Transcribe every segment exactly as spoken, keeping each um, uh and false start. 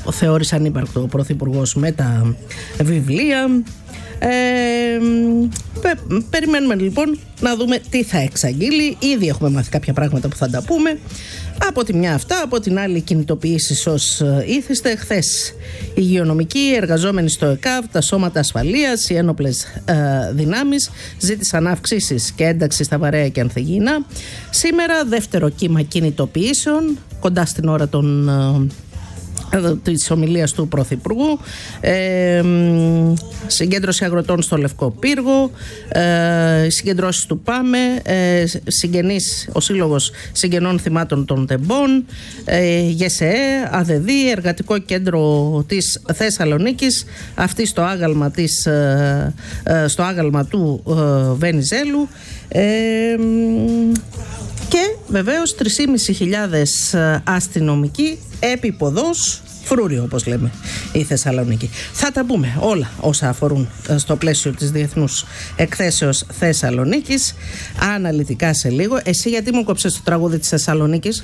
θεώρησε ανύπαρκτο ο Πρωθυπουργός με τα βιβλία. Ε, πε, περιμένουμε λοιπόν να δούμε τι θα εξαγγείλει. Ήδη έχουμε μάθει κάποια πράγματα που θα τα πούμε. Από τη μια αυτά, από την άλλη κινητοποιήσεις ως ήθιστε. Χθες οι υγειονομικοί, εργαζόμενοι στο ΕΚΑΒ, τα σώματα ασφαλείας, οι ένοπλες ε, δυνάμεις ζήτησαν αυξήσεις και ένταξη στα βαρέα και ανθυγιεινά. Σήμερα δεύτερο κύμα κινητοποιήσεων, κοντά στην ώρα των ε, της ομιλίας του Πρωθυπουργού, ε, συγκέντρωση αγροτών στο Λευκό Πύργο, ε, συγκεντρώσεις του ΠΑΜΕ, ε, συγγενείς, ο Σύλλογος Συγγενών Θυμάτων των Τεμπών, ε, ΓΕΣΕΕ, ΑΔΕΔΗ, Εργατικό Κέντρο της Θεσσαλονίκης, αυτή στο άγαλμα, της, ε, ε, στο άγαλμα του ε, Βενιζέλου, ε, και βεβαίως τρεις χιλιάδες πεντακόσιοι αστυνομικοί επίποδος φρούριο, όπως λέμε, η Θεσσαλονίκη. Θα τα πούμε όλα όσα αφορούν στο πλαίσιο της Διεθνούς Εκθέσεως Θεσσαλονίκης αναλυτικά σε λίγο. Εσύ γιατί μου κόψες το τραγούδι της Θεσσαλονίκης?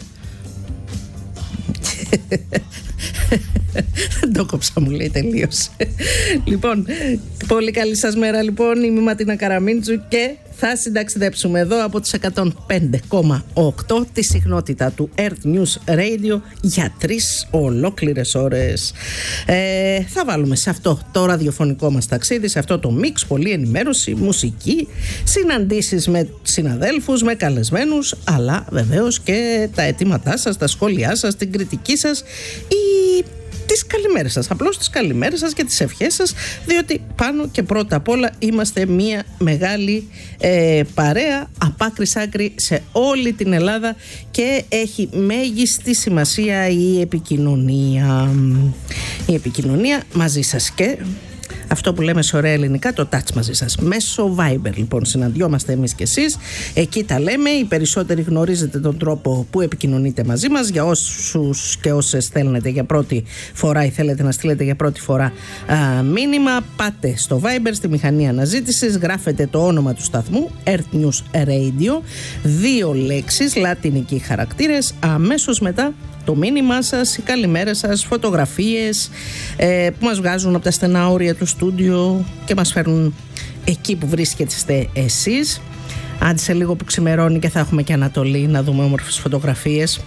Δεν το κόψα, μου λέει, τελείωσε. Λοιπόν, πολύ καλή σας μέρα λοιπόν. Είμαι η Ματίνα Καραμίντζου και θα συνταξιδέψουμε εδώ από τις εκατόν πέντε κόμμα οκτώ τη συχνότητα του Earth News Radio για τρεις ολόκληρες ώρες. Ε, θα βάλουμε σε αυτό το ραδιοφωνικό μας ταξίδι, σε αυτό το μίξ, πολλή ενημέρωση, μουσική, συναντήσεις με συναδέλφους, με καλεσμένους, αλλά βεβαίως και τα αιτήματά σας, τα σχόλιά σας, την κριτική σας ή τις καλημέρες σας, απλώς τις καλημέρες σας και τις ευχές σας, διότι πάνω και πρώτα απ' όλα είμαστε μια μεγάλη ε, παρέα απ' άκρη σ' άκρη σε όλη την Ελλάδα και έχει μέγιστη σημασία η επικοινωνία. Η επικοινωνία μαζί σας και αυτό που λέμε σε ωραία ελληνικά, το touch μαζί σας. Μέσω Viber λοιπόν συναντιόμαστε εμείς και εσείς. Εκεί τα λέμε. Οι περισσότεροι γνωρίζετε τον τρόπο που επικοινωνείτε μαζί μας. Για όσους και όσες θέλετε για πρώτη φορά ή θέλετε να στείλετε για πρώτη φορά α, μήνυμα, πάτε στο Viber, στη μηχανή αναζήτησης, γράφετε το όνομα του σταθμού Earth News Radio, δύο λέξεις, λατινικοί χαρακτήρες, αμέσως μετά το μήνυμά σας, οι καλημέρες σας, φωτογραφίες ε, που μας βγάζουν από τα στενά όρια του στούντιο και μας φέρνουν εκεί που βρίσκεστε εσείς. Άντε σε λίγο που ξημερώνει και θα έχουμε και Ανατολή να δούμε όμορφες φωτογραφίες.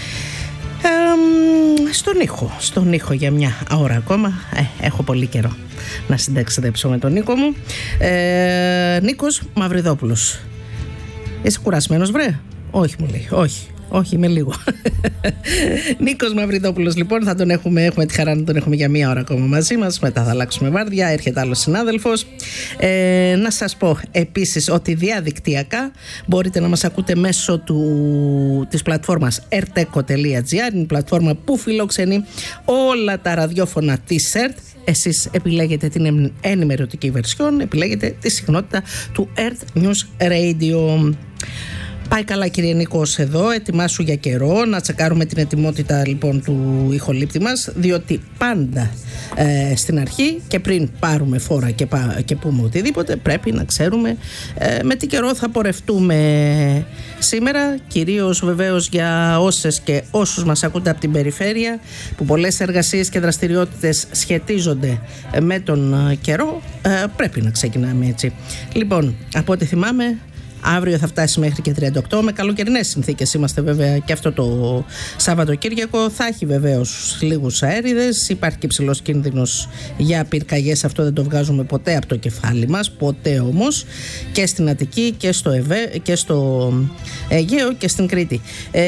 Ε, στον ήχο, στον ήχο για μια ώρα ακόμα. Ε, έχω πολύ καιρό να συνταξιδέψω με τον Νίκο μου. Ε, Νίκος Μαυριδόπουλος. Είσαι κουρασμένος, βρε? Όχι, μου λέει, όχι. Όχι, είμαι λίγο. Νίκος Μαυριδόπουλος, λοιπόν, θα τον έχουμε, έχουμε τη χαρά να τον έχουμε για μία ώρα ακόμα μαζί μας. Μετά θα αλλάξουμε βάρδια, έρχεται άλλος συνάδελφος. Ε, να σας πω επίσης ότι διαδικτυακά μπορείτε να μας ακούτε μέσω του, της πλατφόρμας ερτέκο τελεία τζι άρ. Είναι η πλατφόρμα που φιλοξενεί όλα τα ραδιόφωνα της ΕΡΤ. Εσείς επιλέγετε την ενημερωτική βερσιόν, επιλέγετε τη συχνότητα του Earth News Radio. Πάει καλά, κύριε Νίκος, εδώ. Ετοιμάσου για καιρό να τσεκάρουμε την ετοιμότητα λοιπόν του ηχολήπτη μας, διότι πάντα ε, στην αρχή και πριν πάρουμε φόρα και, πά, και πούμε οτιδήποτε πρέπει να ξέρουμε ε, με τι καιρό θα πορευτούμε σήμερα, κυρίως βεβαίως για όσες και όσους μας ακούτε από την περιφέρεια, που πολλές εργασίες και δραστηριότητες σχετίζονται με τον καιρό. Ε, πρέπει να ξεκινάμε έτσι. Λοιπόν, από ό,τι θυμάμαι, αύριο θα φτάσει μέχρι και τριάντα οκτώ με καλοκαιρινές συνθήκες. Είμαστε βέβαια και αυτό το Σαββατοκύριακο. Θα έχει βεβαίως λίγους αέριδες. Υπάρχει και ψηλός κίνδυνος για πυρκαγιές. Αυτό δεν το βγάζουμε ποτέ από το κεφάλι μας. Ποτέ όμως. Και στην Αττική και στο, Ευέ, και στο Αιγαίο και στην Κρήτη.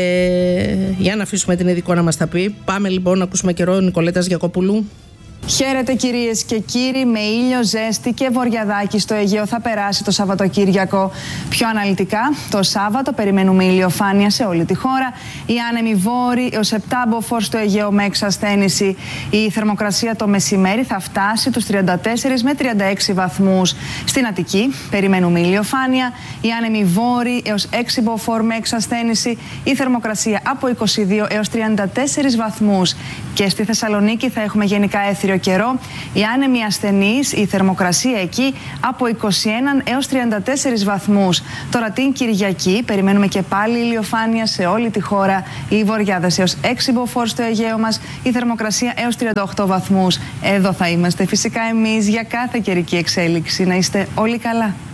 Ε, για να αφήσουμε την ειδικό να μας τα πει. Πάμε λοιπόν να ακούσουμε καιρό. Νικολέτας Γιακοπούλου. Χαίρετε κυρίες και κύριοι, με ήλιο, ζέστη και βοριαδάκι στο Αιγαίο θα περάσει το Σαββατοκύριακο. Πιο αναλυτικά, το Σάββατο περιμένουμε ηλιοφάνεια σε όλη τη χώρα. Οι άνεμοι βόρειοι έως επτά μποφόρ στο Αιγαίο με εξασθένηση. Η θερμοκρασία το μεσημέρι θα φτάσει τους τριάντα τέσσερις με τριάντα έξι βαθμούς. Στην Αττική περιμένουμε ηλιοφάνεια. Οι άνεμοι βόρειοι έως έξι μποφόρ με εξασθένηση. Η θερμοκρασία από είκοσι δύο έως τριάντα τέσσερις βαθμούς. Και στη Θεσσαλονίκη θα έχουμε γενικά έθριο ηλιοθύριο καιρό. Οι άνεμοι ασθενείς, η θερμοκρασία εκεί από είκοσι ένα έως τριάντα τέσσερις βαθμούς. Τώρα την Κυριακή περιμένουμε και πάλι ηλιοφάνεια σε όλη τη χώρα. Οι βοριάδες έως έξι μποφόρ στο Αιγαίο μας, η θερμοκρασία έως τριάντα οκτώ βαθμούς. Εδώ θα είμαστε φυσικά εμείς για κάθε καιρική εξέλιξη. Να είστε όλοι καλά.